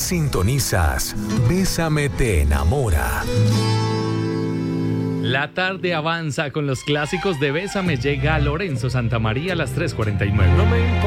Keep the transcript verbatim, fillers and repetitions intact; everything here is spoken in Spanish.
Sintonizas Bésame te enamora. La tarde avanza con los clásicos de Bésame. Llega Lorenzo Santamaría a las tres cuarenta y nueve. No me importa